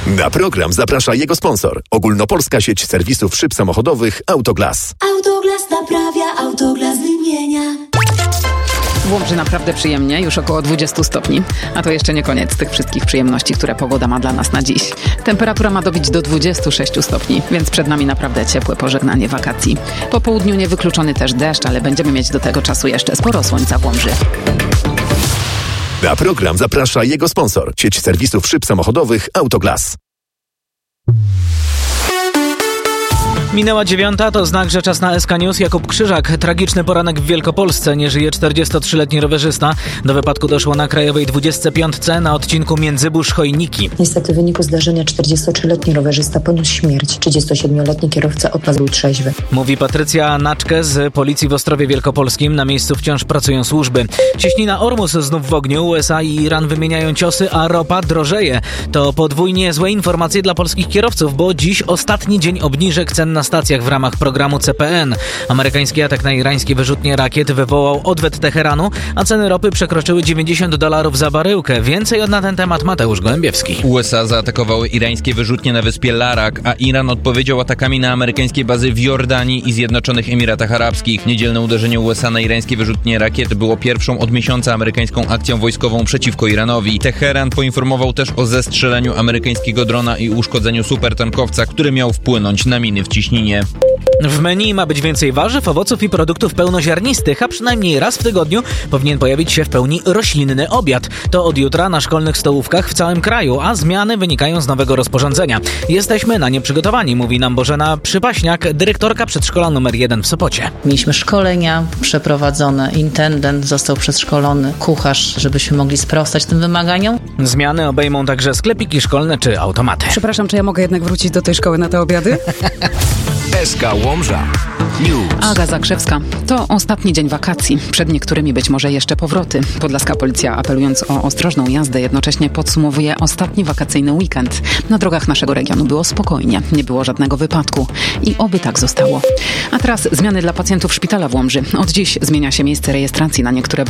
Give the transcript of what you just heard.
Na program zaprasza jego sponsor. Ogólnopolska sieć serwisów szyb samochodowych Autoglas. Autoglas naprawia, Autoglas wymienia. W Łomży naprawdę przyjemnie, już około 20 stopni. A to jeszcze nie koniec tych wszystkich przyjemności, które pogoda ma dla nas na dziś. Temperatura ma dobić do 26 stopni, więc przed nami naprawdę ciepłe pożegnanie wakacji. Po południu niewykluczony też deszcz, ale będziemy mieć do tego czasu jeszcze sporo słońca w Łomży. Na program zaprasza jego sponsor. Sieć serwisów szyb samochodowych Autoglas. Minęła 9, to znak, że czas na SK News. Jakub Krzyżak. Tragiczny poranek w Wielkopolsce. Nie żyje 43-letni rowerzysta. Do wypadku doszło na Krajowej 25 na odcinku Międzybórz-Chojniki. Niestety w wyniku zdarzenia 43-letni rowerzysta poniósł śmierć. 37-letni kierowca odpadł był trzeźwy. Mówi Patrycja Naczke z Policji w Ostrowie Wielkopolskim. Na miejscu wciąż pracują służby. Cieśnina Ormus znów w ogniu. USA i Iran wymieniają ciosy, a ropa drożeje. To podwójnie złe informacje dla polskich kierowców, bo dziś ostatni dzień obniżek cen na stacjach w ramach programu CPN. Amerykański atak na irańskie wyrzutnie rakiet wywołał odwet Teheranu, a ceny ropy przekroczyły $90 za baryłkę. Więcej na ten temat Mateusz Gołębiewski. USA zaatakowały irańskie wyrzutnie na wyspie Larak, a Iran odpowiedział atakami na amerykańskie bazy w Jordanii i Zjednoczonych Emiratach Arabskich. Niedzielne uderzenie USA na irańskie wyrzutnie rakiet było pierwszą od miesiąca amerykańską akcją wojskową przeciwko Iranowi. Teheran poinformował też o zestrzeleniu amerykańskiego drona i uszkodzeniu supertankowca, który miał wpłynąć na miny w Ciśninie. W menu ma być więcej warzyw, owoców i produktów pełnoziarnistych, a przynajmniej raz w tygodniu powinien pojawić się w pełni roślinny obiad. To od jutra na szkolnych stołówkach w całym kraju, a zmiany wynikają z nowego rozporządzenia. Jesteśmy na nie przygotowani, mówi nam Bożena Przypaśniak, dyrektorka przedszkola nr 1 w Sopocie. Mieliśmy szkolenia przeprowadzone, intendent został przeszkolony, kucharz, żebyśmy mogli sprostać tym wymaganiom. Zmiany obejmą także sklepiki szkolne czy automaty. Przepraszam, czy ja mogę jednak wrócić do tej szkoły na te obiady? SK Łomża News. Aga Zakrzewska. To ostatni dzień wakacji. Przed niektórymi być może jeszcze powroty. Podlaska Policja, apelując o ostrożną jazdę, jednocześnie podsumowuje ostatni wakacyjny weekend. Na drogach naszego regionu było spokojnie. Nie było żadnego wypadku. I oby tak zostało. A teraz zmiany dla pacjentów szpitala w Łomży. Od dziś zmienia się miejsce rejestracji na niektóre